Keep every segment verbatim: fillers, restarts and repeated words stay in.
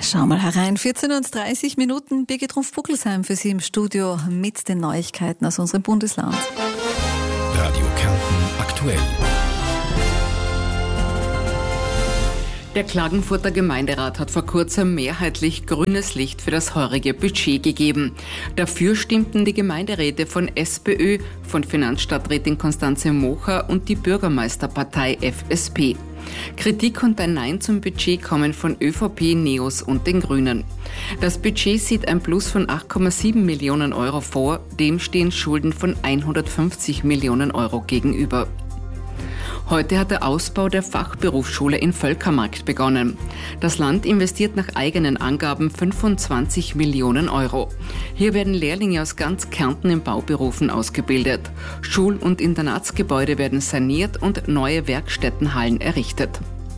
Schau mal herein, vierzehn Uhr dreißig Minuten, Birgit Rumpf-Buckelsheim für Sie im Studio mit den Neuigkeiten aus unserem Bundesland. Radio Kärnten aktuell. Der Klagenfurter Gemeinderat hat vor kurzem mehrheitlich grünes Licht für das heurige Budget gegeben. Dafür stimmten die Gemeinderäte von SPÖ, von Finanzstadträtin Constanze Mocher und die Bürgermeisterpartei F S P. Kritik und ein Nein zum Budget kommen von ÖVP, NEOS und den Grünen. Das Budget sieht ein Plus von acht Komma sieben Millionen Euro vor, dem stehen Schulden von hundertfünfzig Millionen Euro gegenüber. Heute hat der Ausbau der Fachberufsschule in Völkermarkt begonnen. Das Land investiert nach eigenen Angaben fünfundzwanzig Millionen Euro. Hier werden Lehrlinge aus ganz Kärnten in Bauberufen ausgebildet. Schul- und Internatsgebäude werden saniert und neue Werkstättenhallen errichtet.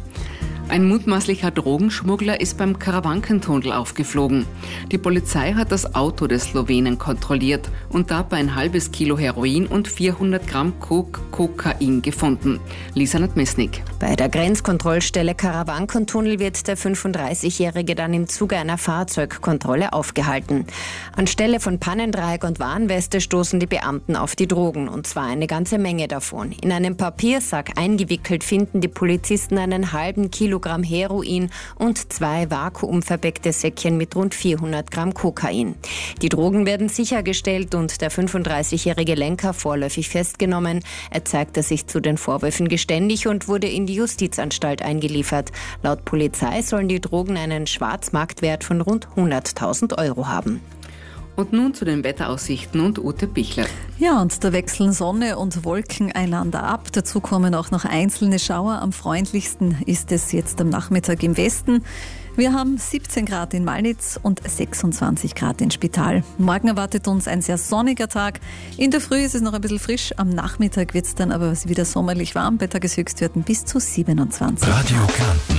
Ein mutmaßlicher Drogenschmuggler ist beim Karawankentunnel aufgeflogen. Die Polizei hat das Auto des Slowenen kontrolliert und dabei ein halbes Kilo Heroin und vierhundert Gramm Kokain gefunden. Lisa Nadmesnik. Bei der Grenzkontrollstelle Karawankentunnel wird der fünfunddreißigjährige dann im Zuge einer Fahrzeugkontrolle aufgehalten. Anstelle von Pannendreieck und Warnweste stoßen die Beamten auf die Drogen, und zwar eine ganze Menge davon. In einem Papiersack eingewickelt finden die Polizisten einen halben Kilogramm Heroin und zwei vakuumverpackte Säckchen mit rund vierhundert Gramm Kokain. Die Drogen werden sichergestellt und der fünfunddreißigjährige Lenker vorläufig festgenommen. Er zeigte sich zu den Vorwürfen geständig und wurde in die Justizanstalt eingeliefert. Laut Polizei sollen die Drogen einen Schwarzmarktwert von rund hunderttausend Euro haben. Und nun zu den Wetteraussichten und Ute Bichler. Ja, und da wechseln Sonne und Wolken einander ab. Dazu kommen auch noch einzelne Schauer. Am freundlichsten ist es jetzt am Nachmittag im Westen. Wir haben siebzehn Grad in Malnitz und sechsundzwanzig Grad in Spital. Morgen erwartet uns ein sehr sonniger Tag. In der Früh ist es noch ein bisschen frisch. Am Nachmittag wird es dann aber wieder sommerlich warm bei Tageshöchstwerten bis zu siebenundzwanzig. Radio Kärnten.